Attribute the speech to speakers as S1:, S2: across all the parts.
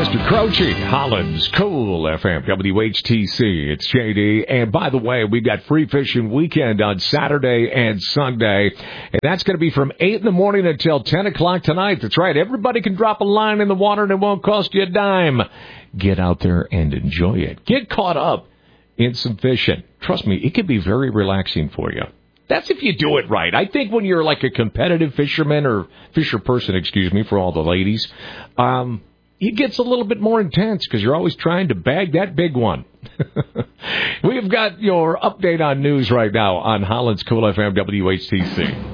S1: Mr. Croce, Holland's Cool FM, WHTC. It's JD. And by the way, we got free fishing weekend on Saturday and Sunday. And that's going to be from 8 in the morning until 10 o'clock tonight. That's right. Everybody can drop a line in the water and it won't cost you a dime. Get out there and enjoy it. Get caught up in some fishing. Trust me, it can be very relaxing for you. That's if you do it right. I think when you're like a competitive fisherman or fisher person, for all the ladies, it gets a little bit more intense because you're always trying to bag that big one. We've got your update on news right now on Holland's Cool FM WHTC.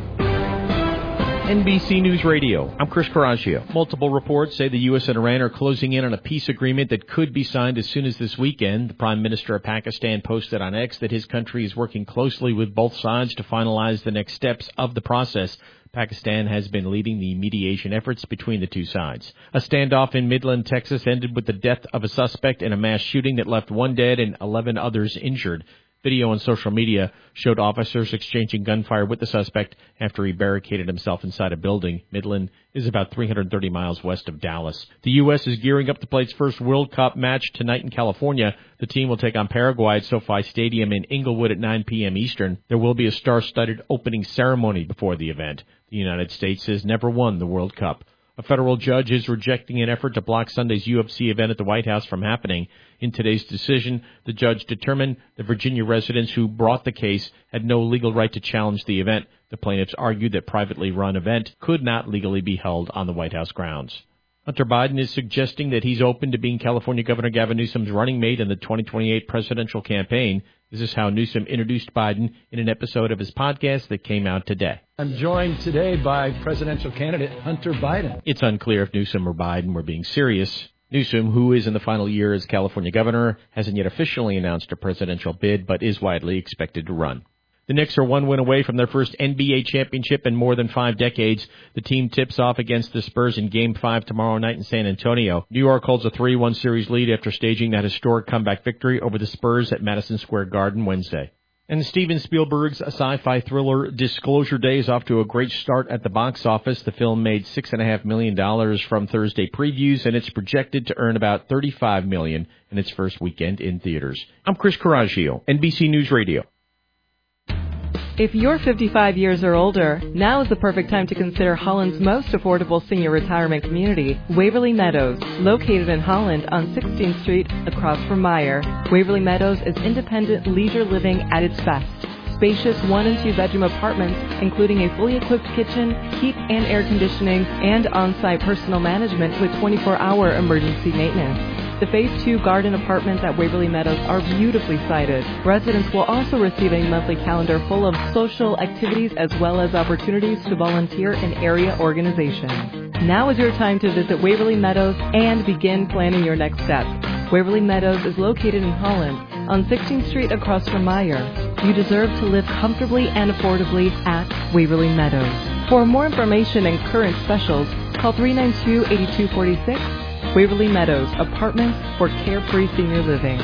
S2: NBC News Radio. I'm Chris Coraggio. Multiple reports say the U.S. and Iran are closing in on a peace agreement that could be signed as soon as this weekend. The Prime Minister of Pakistan posted on X that his country is working closely with both sides to finalize the next steps of the process. Pakistan has been leading the mediation efforts between the two sides. A standoff in Midland, Texas ended with the death of a suspect in a mass shooting that left 1 dead and 11 others injured. Video on social media showed officers exchanging gunfire with the suspect after he barricaded himself inside a building. Midland is about 330 miles west of Dallas. The U.S. is gearing up to play its first World Cup match tonight in California. The team will take on Paraguay at SoFi Stadium in Inglewood at 9 p.m. Eastern. There will be a star-studded opening ceremony before the event. The United States has never won the World Cup. A federal judge is rejecting an effort to block Sunday's UFC event at the White House from happening. In today's decision, the judge determined the Virginia residents who brought the case had no legal right to challenge the event. The plaintiffs argued that privately run event could not legally be held on the White House grounds. Hunter Biden is suggesting that he's open to being California Governor Gavin Newsom's running mate in the 2028 presidential campaign. This is how Newsom introduced Biden in an episode of his podcast that came out today.
S3: I'm joined today by presidential candidate Hunter Biden.
S2: It's unclear if Newsom or Biden were being serious. Newsom, who is in the final year as California governor, hasn't yet officially announced a presidential bid, but is widely expected to run. The Knicks are 1 win away from their first NBA championship in more than 5 decades. The team tips off against the Spurs in Game 5 tomorrow night in San Antonio. New York holds a 3-1 series lead after staging that historic comeback victory over the Spurs at Madison Square Garden Wednesday. And Steven Spielberg's sci-fi thriller Disclosure Day is off to a great start at the box office. The film made $6.5 million from Thursday previews, and it's projected to earn about $35 million in its first weekend in theaters. I'm Chris Coraggio, NBC News Radio.
S4: If you're 55 years or older, now is the perfect time to consider Holland's most affordable senior retirement community, Waverly Meadows. Located in Holland on 16th Street across from Meyer, Waverly Meadows is independent leisure living at its best. Spacious 1- and 2-bedroom apartments, including a fully equipped kitchen, heat and air conditioning, and on-site personal management with 24-hour emergency maintenance. The Phase 2 garden apartments at Waverly Meadows are beautifully sited. Residents will also receive a monthly calendar full of social activities as well as opportunities to volunteer in area organizations. Now is your time to visit Waverly Meadows and begin planning your next steps. Waverly Meadows is located in Holland on 16th Street across from Meyer. You deserve to live comfortably and affordably at Waverly Meadows. For more information and current specials, call 392-8246. Waverly Meadows, apartments for carefree senior living.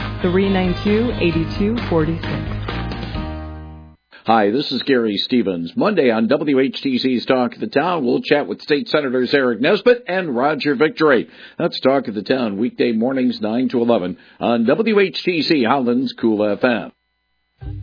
S4: 392-8246.
S5: Hi, this is Gary Stevens. Monday on WHTC's Talk of the Town, we'll chat with State Senators Eric Nesbitt and Roger Victory. That's Talk of the Town, weekday mornings 9 to 11 on WHTC Holland's Cool FM.